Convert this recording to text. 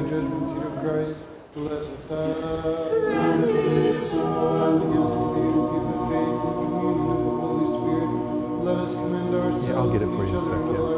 judgment seat of Christ, let us have. And this soul.